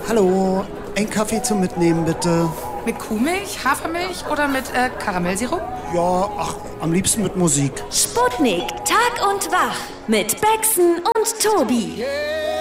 Hallo, ein Kaffee zum Mitnehmen, bitte. Mit Kuhmilch, Hafermilch oder mit Karamellsirup? Ja, am liebsten mit Musik. Sputnik, Tag und Wach mit Bexen und Tobi.